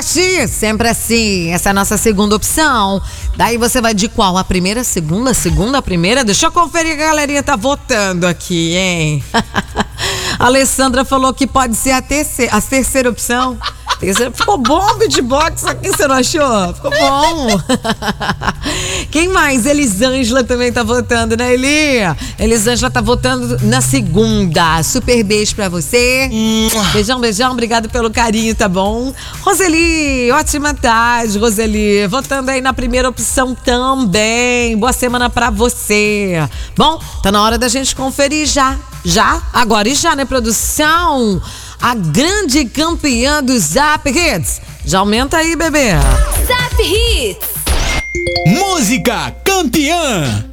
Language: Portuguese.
Tati, sempre assim. Essa é a nossa segunda opção. Daí você vai de qual? A primeira, a segunda, a primeira? Deixa eu conferir que a galerinha tá votando aqui, hein? A Alessandra falou que pode ser a terceira opção. Ficou bom o beatbox aqui, você não achou? Ficou bom. Quem mais? Elisângela também tá votando, né, Eli? Elisângela tá votando na segunda. Super beijo pra você. Beijão, beijão. Obrigado pelo carinho, tá bom? Roseli, ótima tarde, Roseli. Votando aí na primeira opção também. Boa semana pra você. Bom, tá na hora da gente conferir já. Já? Agora e já, né, produção? A grande campeã do Zap Hits. Já aumenta aí, bebê. Zap Hits. Música campeã.